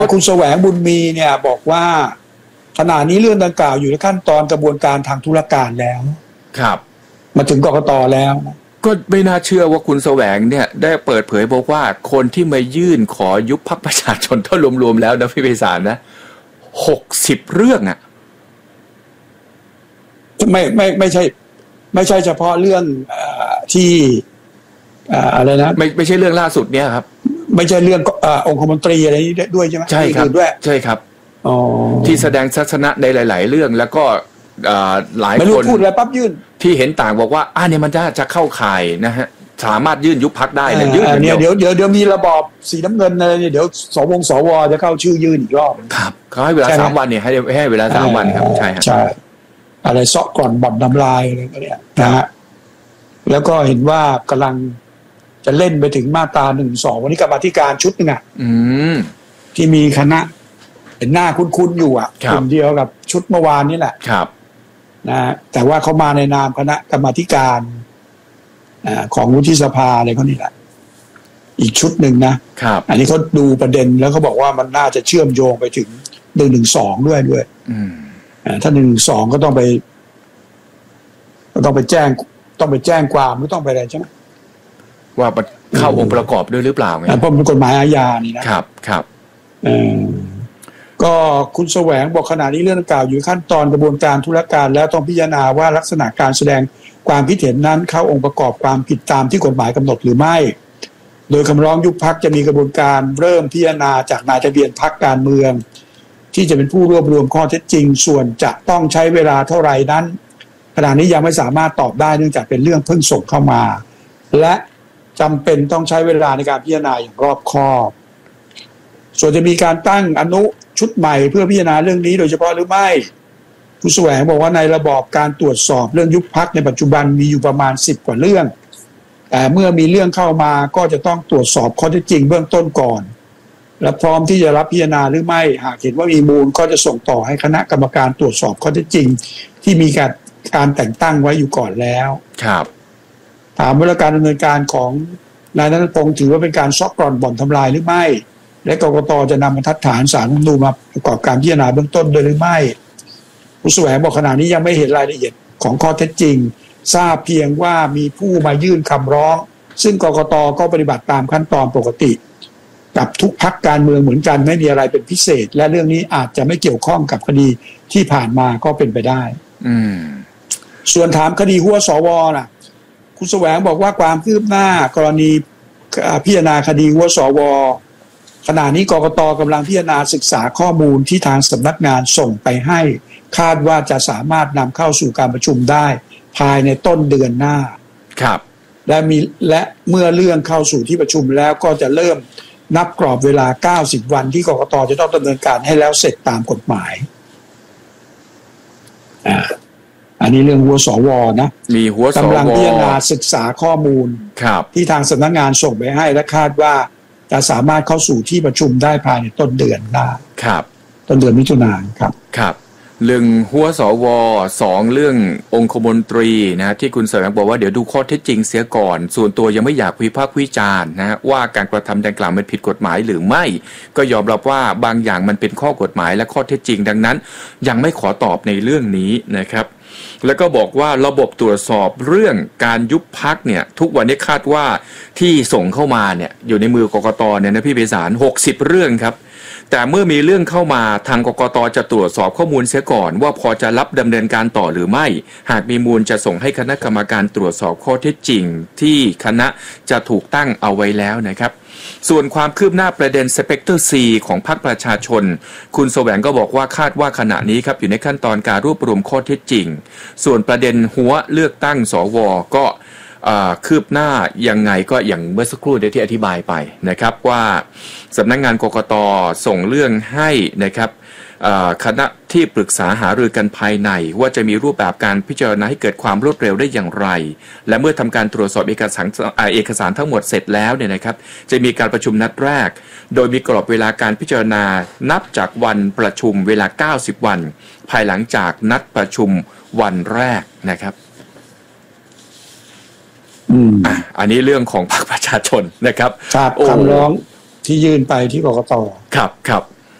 คุณแสวงบุญมีเนี่ยบอกว่าขณะนี้เรื่องดังกล่าวอยู่ในขั้นตอนกระบวนการทางธุรการแล้วครับมาถึงกกต.แล้วก็ไม่น่าเชื่อว่าคุณแสวงเนี่ยได้เปิดเผยบอกว่าคนที่มายื่นขอยุบพรรคประชาชนถ้ารวมๆแล้วนะพี่ไพศาลนะ60 เรื่องอ่ะไม่ใช่เฉพาะเรื่องที่อะไรนะไม่ใช่เรื่องล่าสุดเนี่ยครับไม่ใช่เรื่ององคมนตรีอะไรนี้ด้วยใช่ไหมใช่ครับด้วยใช่ครับที่แสดงทัศนะในหลายๆเรื่องแล้วก็หลายคนพูดแล้วปั๊บยื่นที่เห็นต่างบอกว่าเนี่ยมันจะเข้าข่ายนะฮะสามารถยื่นยุบพรรคได้เลยยื่นเดี๋ยวมีระบอบสีน้ำเงินอะไรเนี่ยเดี๋ยวสวจะเข้าชื่อยื่นอีกรอบครับเขาให้เวลา3 วันเนี่ยให้เวลา3 วันครับใช่ครับใช่อะไรซอกก่อนบ่อนน้ำลายอะไรเนี่ยนะฮะแล้วก็เห็นว่ากำลังจะเล่นไปถึงมาตรา112วันนี้กรรมาธิการชุดนึงที่มีคณะเป็นหน้าคุ้นๆอยู่กลุ่มเดียวกับชุดเมื่อวานนี่แหละครับนะแต่ว่าเขามาในนามคณะกรรมาธิการของวุฒิสภาอะไรเขานี่แหละอีกชุดหนึ่งนะครับอันนี้เขาดูประเด็นแล้วเขาบอกว่ามันน่าจะเชื่อมโยงไปถึง112ด้วยถ้า112ก็ต้องไปแจ้งความไม่ต้องไปอะไรใช่ไหมว่าเข้าองค์ประกอบด้วยหรือเปล่าไงเพราะมันกฎหมายอาญานี่นะครับก็คุณแสวงบอกขณะนี้เรื่องดังกล่าวอยู่ขั้นตอนกระบวนการธุรการแล้วต้องพิจารณาว่าลักษณะการแสดงความคิดเห็นนั้นเข้าองค์ประกอบความผิดตามที่กฎหมายกำหนดหรือไม่โดยคำร้องยุบพรรคจะมีกระบวนการเริ่มพิจารณาจากนายทะเบียนพรรคการเมืองที่จะเป็นผู้รวบรวมข้อเท็จจริงส่วนจะต้องใช้เวลาเท่าไหร่นั้นขณะนี้ยังไม่สามารถตอบได้เนื่องจากเป็นเรื่องเพิ่งส่งเข้ามาและจำเป็นต้องใช้เวลาในการพิจารณาอย่างรอบคอบส่วนจะมีการตั้งอนุชุดใหม่เพื่อพิจารณาเรื่องนี้โดยเฉพาะหรือไม่ผู้แสวงบอกว่าในระบอบการตรวจสอบเรื่องยุบพรรคในปัจจุบันมีอยู่ประมาณ10 กว่าเรื่องแต่เมื่อมีเรื่องเข้ามาก็จะต้องตรวจสอบข้อเท็จจริงเบื้องต้นก่อนและพร้อมที่จะรับพิจารณาหรือไม่หากเห็นว่ามีมูลก็จะส่งต่อให้คณะกรรมการตรวจสอบข้อเท็จจริงที่มีการแต่งตั้งไว้อยู่ก่อนแล้วครับถามว่าการดำเนินการของนายณัฐพงศ์ถือว่าเป็นการซอกกร่อนบ่อนทำลายหรือไม่และกกต.จะนำบรรทัดฐานศาลรัฐธรรมนูญมาประกอบการพิจารณาเบื้องต้นโดยหรือไม่ผู้แสวงบอกขณะนี้ยังไม่เห็นรายละเอียดของข้อเท็จจริงทราบเพียงว่ามีผู้มายื่นคำร้องซึ่งกกต.ก็ปฏิบัติตามขั้นตอนปกติกับทุกพรรคการเมืองเหมือนกันไม่มีอะไรเป็นพิเศษและเรื่องนี้อาจจะไม่เกี่ยวข้องกับคดีที่ผ่านมาก็เป็นไปได้ส่วนถามคดีหัวสว.น่ะคุณแสวงบอกว่าความคืบหน้ากรณีพิจารณาคดีหัวสว.ขณะนี้กกต.กำลังพิจารณาศึกษาข้อมูลที่ทางสำนักงานส่งไปให้คาดว่าจะสามารถนำเข้าสู่การประชุมได้ภายในต้นเดือนหน้าครับและเมื่อเรื่องเข้าสู่ที่ประชุมแล้วก็จะเริ่มนับกรอบเวลา90 วันที่กกต.จะต้องดำเนินการให้แล้วเสร็จตามกฎหมายอันนี้เรื่องหัวสว.นะมีหัวสว. กำลังพิจารณาศึกษาข้อมูลที่ทางสำนักงานส่งไปให้และคาดว่าจะสามารถเข้าสู่ที่ประชุมได้ภายในต้นเดือนหน้าต้นเดือนมิถุนายนครับเรื่องหัวสว2เรื่ององคมนตรีนะที่คุณแสวงบอกว่าเดี๋ยวดูข้อเท็จจริงเสียก่อนส่วนตัวยังไม่อยากวิพากษ์วิจารณ์นะว่าการกระทำดังกล่าวมันผิดกฎหมายหรือไม่ก็ยอมรับว่าบางอย่างมันเป็นข้อกฎหมายและข้อเท็จจริงดังนั้นยังไม่ขอตอบในเรื่องนี้นะครับแล้วก็บอกว่าระบบตรวจสอบเรื่องการยุบพรรคเนี่ยทุกวันนี้คาดว่าที่ส่งเข้ามาเนี่ยอยู่ในมือกกต.เนี่ยนะพี่ไพศาล60 เรื่องครับแต่เมื่อมีเรื่องเข้ามาทางกกต.จะตรวจสอบข้อมูลเสียก่อนว่าพอจะรับดำเนินการต่อหรือไม่หากมีมูลจะส่งให้คณะกรรมการตรวจสอบข้อเท็จจริงที่คณะจะถูกตั้งเอาไว้แล้วนะครับส่วนความคืบหน้าประเด็นสเปกเตอร์ C ของพรรคประชาชนคุณแสวงก็บอกว่าคาดว่าขณะนี้ครับอยู่ในขั้นตอนการรวบรวมข้อเท็จจริงส่วนประเด็นหัวเลือกตั้งสวก็คืบหน้ายังไงก็อย่างเมื่อสักครู่ที่อธิบายไปนะครับว่าสำนักงานกกต.ส่งเรื่องให้นะครับคณะที่ปรึกษาหารือกันภายในว่าจะมีรูปแบบการพิจารณาให้เกิดความรวดเร็วได้อย่างไรและเมื่อทำการตรวจสอบเอกสารทั้งหมดเสร็จแล้วเนี่ยนะครับจะมีการประชุมนัดแรกโดยมีกรอบเวลาการพิจารณานับจากวันประชุมเวลา90 วันภายหลังจากนัดประชุมวันแรกนะครับอันนี้เรื่องของพรรคประชาชนนะครับคำร้องที่ยื่นไปที่กกต. ครับ